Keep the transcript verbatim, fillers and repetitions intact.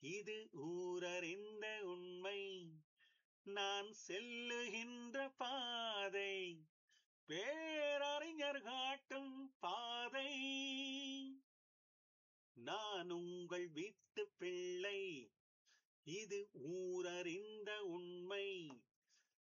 இது ஊரறிந்த உண்மை. நான் செல்லுகின்ற பாதை பேரறிஞர் காட்டும் பாதை. நான் உங்கள் வீட்டு